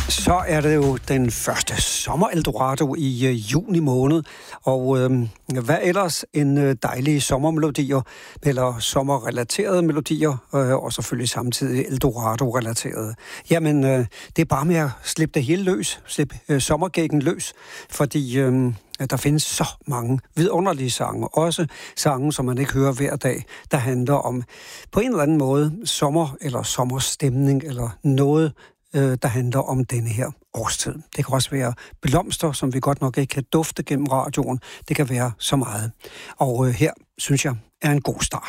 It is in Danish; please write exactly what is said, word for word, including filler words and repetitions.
Så er det jo den første sommer-Eldorado i øh, juni måned, og øh, hvad ellers end øh, dejlige sommermelodier, eller sommerrelaterede melodier, øh, og selvfølgelig samtidig Eldorado-relaterede. Jamen, øh, det er bare med at slippe det hele løs, slippe øh, sommergækken løs, fordi øh, der findes så mange vidunderlige sange, også sange, som man ikke hører hver dag, der handler om på en eller anden måde sommer, eller sommerstemning, eller noget, der handler om denne her årstid. Det kan også være blomster, som vi godt nok ikke kan dufte gennem radioen. Det kan være så meget. Og øh, her, synes jeg, er en god start.